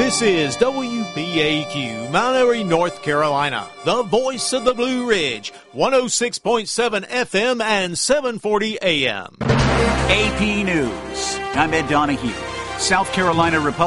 This is WPAQ, Mount Airy, North Carolina, the voice of the Blue Ridge, 106.7 FM and 740 AM. AP News. I'm Ed Donahue. South Carolina Republican